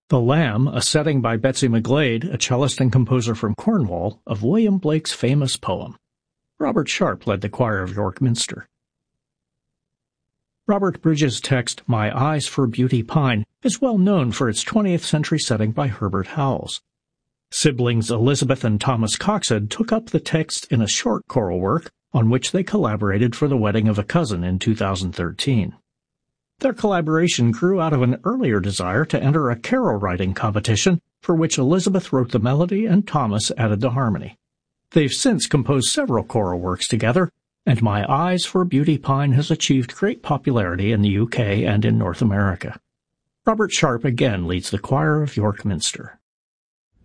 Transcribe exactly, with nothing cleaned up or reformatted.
The Lamb, a setting by Betsy McGlade, a cellist and composer from Cornwall, of William Blake's famous poem. Robert Sharp led the choir of York Minster. Robert Bridges' text, My Eyes for Beauty Pine, is well known for its twentieth century setting by Herbert Howells. Siblings Elizabeth and Thomas Coxed took up the text in a short choral work on which they collaborated for the wedding of a cousin in two thousand thirteen. Their collaboration grew out of an earlier desire to enter a carol writing competition for which Elizabeth wrote the melody and Thomas added the harmony. They've since composed several choral works together, and My Eyes for Beauty Pine has achieved great popularity in the U K and in North America. Robert Sharp again leads the choir of York Minster.